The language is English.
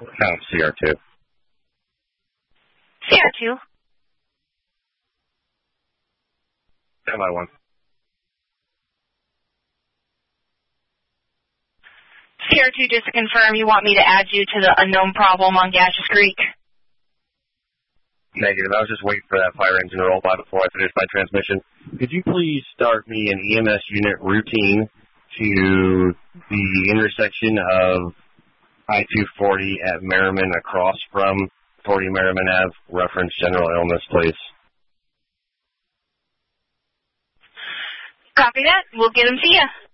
CR2. CR2. Semi-1. CR2, just to confirm, you want me to add you to the unknown problem on Gaseous Creek? Negative. I was just waiting for that fire engine to roll by before I finished my transmission. Could you please start me an EMS unit routine to the intersection of I-240 at Merriman across from 40 Merriman Ave, reference general illness, please? Copy that. We'll get them to you.